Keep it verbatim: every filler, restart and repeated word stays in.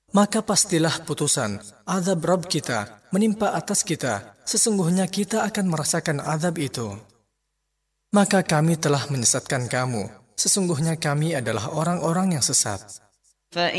Maka pastilah putusan, azab Rabb kita menimpa atas kita. Sesungguhnya kita akan merasakan azab itu. Maka kami telah menyesatkan kamu. Sesungguhnya kami adalah orang-orang yang sesat.